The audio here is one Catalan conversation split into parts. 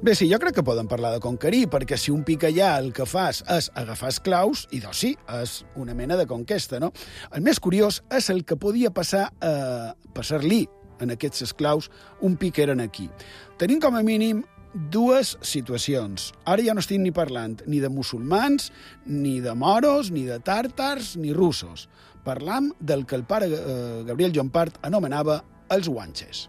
Bé, sí, jo crec que podem parlar de conquerir, perquè si un pica allà el que fas és agafar esclaus, i doncs sí, és una mena de conquesta, no? El més curiós és el que podia passar-li en aquests esclaus un pic eren aquí. Tenim com a mínim dues situacions. Ara ja no estic ni parlant ni de musulmans, ni de moros, ni de tàrtars, ni russos. Parlam del que el pare Gabriel Llompart anomenava els guanxes.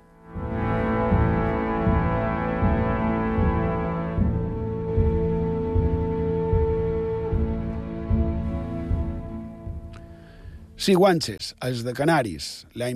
Sí, guanxes, els de Canaris, l'any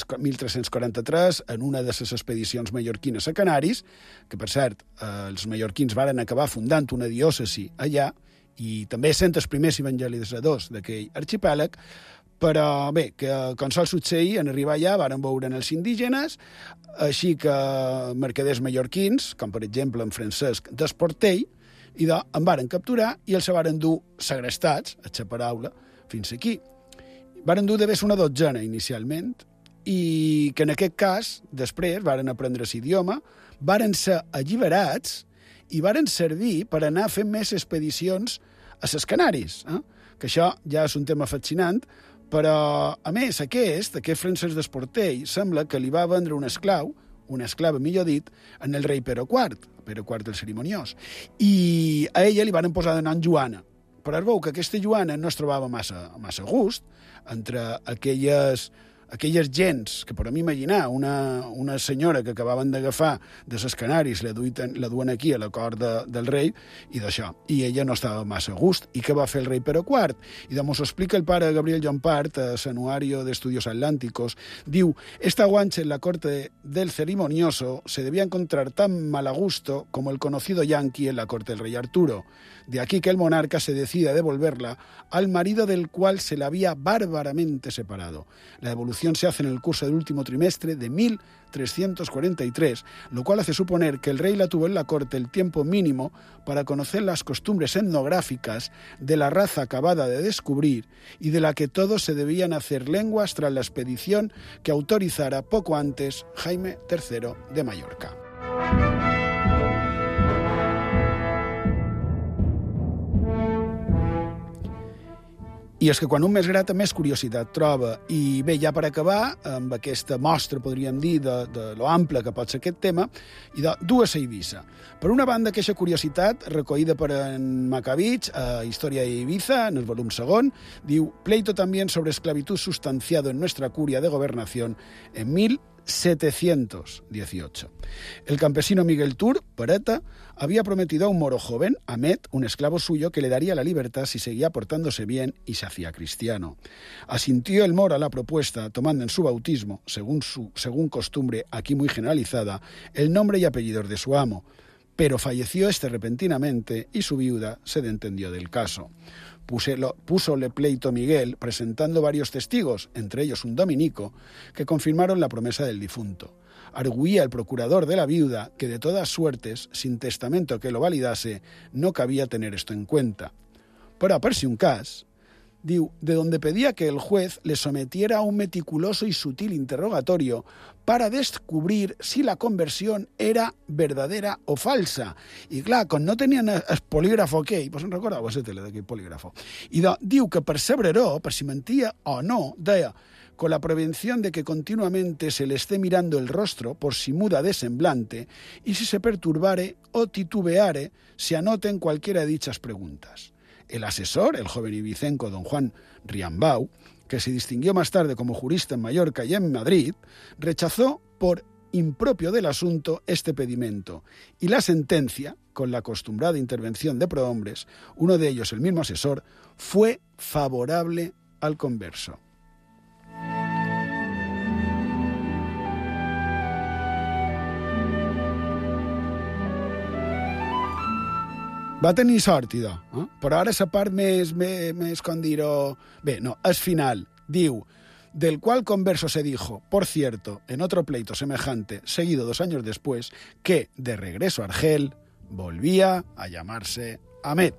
1343, en una de les expedicions mallorquines a Canaris, que, per cert, els mallorquins varen acabar fundant una diòcesi allà, i també sent els primers evangelitzadors d'aquell arxipèlag, però bé, que com sol succeir, en arribar allà varen veure'n els indígenes, així que mercaders mallorquins, com per exemple en Francesc d'Esportell, i en varen capturar i els varen dur segrestats, a la paraula, fins aquí. Varen dur d'haver una dotzena inicialment i que en aquest cas, després, varen aprendre l'idioma, varen ser alliberats i varen servir per anar fent més expedicions a les Canaris, que això ja és un tema fascinant, però, a més, aquest Francesc d'Esportell, sembla que li va vendre un esclau, una esclava, millor dit, en el rei Pere IV el Cerimoniós, i a ella li van posar de nom Joana. Però es veu que aquesta Joana no es trobava massa a gust entre aquelles gens que podem imaginar, una senyora que acabaven d'agafar de les Canaris, la duen aquí a la cort del rei, i d'això. I ella no estava massa a gust. I què va fer el rei Pere IV? I doncs ho explica el pare Gabriel Llompart, a Sanuario de Estudios Atlánticos. Diu, esta guancha en la corte del Cerimonioso se debía encontrar tan mal a gusto como el conocido yanqui en la corte del rey Arturo. De aquí que el monarca se decida a devolverla al marido del cual se la había bárbaramente separado. La devolución se hace en el curso del último trimestre de 1343, lo cual hace suponer que el rey la tuvo en la corte el tiempo mínimo para conocer las costumbres etnográficas de la raza acabada de descubrir y de la que todos se debían hacer lenguas tras la expedición que autorizara poco antes Jaime III de Mallorca. I és que quan un més grata més curiositat troba. I bé, ja per acabar, amb aquesta mostra, podríem dir, de lo ample que pot ser aquest tema, i dues a Eivissa. Per una banda, aquesta curiositat, recollida per en Macavich, a Història de Ibiza, en el volum segon, diu, pleito también sobre esclavitud sustanciado en nuestra curia de gobernación en 1718. El campesino Miguel Tur, Pereta, había prometido a un moro joven, Ahmed, un esclavo suyo, que le daría la libertad si seguía portándose bien y se hacía cristiano. Asintió el moro a la propuesta, tomando en su bautismo, según costumbre aquí muy generalizada, el nombre y apellidos de su amo, pero falleció repentinamente y su viuda se entendió del caso. Púsole pleito Miguel, presentando varios testigos, entre ellos un dominico, que confirmaron la promesa del difunto. Arguía el procurador de la viuda que de todas suertes, sin testamento que lo validase, no cabía tener esto en cuenta. Però, per si un cas, diu, de donde pedía que el juez le sometiera a un meticuloso y sutil interrogatorio para descubrir si la conversión era verdadera o falsa. I clar, com no tenien el polígrafo aquell, pues en recordava la tele d'aquell polígrafo, i diu que per saber-ho, per si mentia o no, deia, con la prevención de que continuamente se le esté mirando el rostro por si muda de semblante y si se perturbare o titubeare, se anoten cualquiera de dichas preguntas. El asesor, el joven ibicenco don Juan Riambau, que se distinguió más tarde como jurista en Mallorca y en Madrid, rechazó por impropio del asunto este pedimento, y la sentencia, con la acostumbrada intervención de prohombres, uno de ellos el mismo asesor, fue favorable al converso. Va tenir sort, idò, però ara la part més com dir-ho... Bé, no, és final. Diu, del cual converso se dijo, por cierto, en otro pleito semejante, seguido 2 años después, que, de regreso a Argel, volvía a llamarse Ahmed.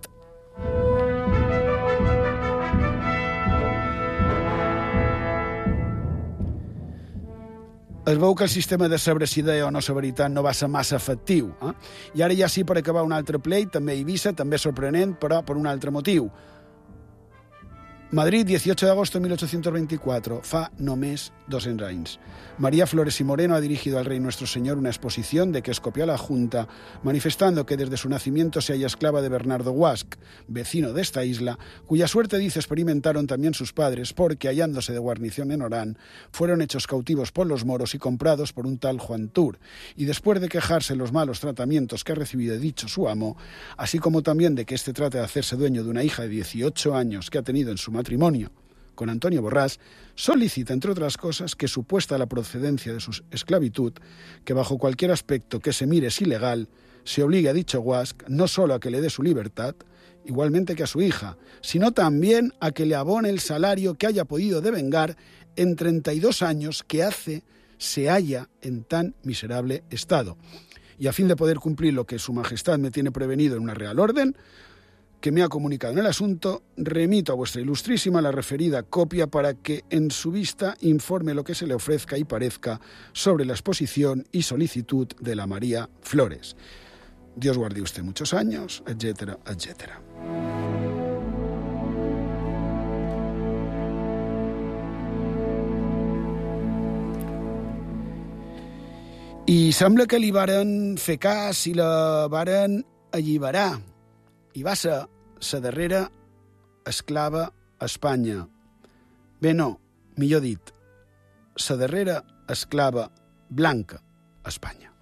Es veu que el sistema de saber si deia o no la veritat no va ser massa efectiu. I ara ja sí, per acabar un altre pleit, també a Eivissa, també sorprenent, però per un altre motiu. Madrid, 18 de agosto de 1824, fa només 200 anys. María Flores y Moreno ha dirigido al rey nuestro señor una exposición de que escopió a la Junta, manifestando que desde su nacimiento se halla esclava de Bernardo Guasch, vecino de esta isla, cuya suerte, dice, experimentaron también sus padres, porque, hallándose de guarnición en Orán, fueron hechos cautivos por los moros y comprados por un tal Juan Tur, y después de quejarse los malos tratamientos que ha recibido dicho su amo, así como también de que éste trate de hacerse dueño de una hija de 18 años que ha tenido en su matrimonio con Antonio Borrás, solicita, entre otras cosas, que supuesta la procedencia de su esclavitud, que bajo cualquier aspecto que se mire es ilegal, se obligue a dicho Guasch no solo a que le dé su libertad, igualmente que a su hija, sino también a que le abone el salario que haya podido devengar en 32 años que hace se halla en tan miserable estado. Y a fin de poder cumplir lo que su majestad me tiene prevenido en una real orden, que me ha comunicado en el asunto, remito a vuestra ilustrísima la referida copia para que en su vista informe lo que se le ofrezca y parezca sobre la exposición y solicitud de la María Flores. Dios guarde usted muchos años, etcétera, etcétera. I sembla que li varen fer cas i la varen alliberar. I va ser la darrera esclava a Espanya. Bé, no, millor dit, la darrera esclava blanca a Espanya.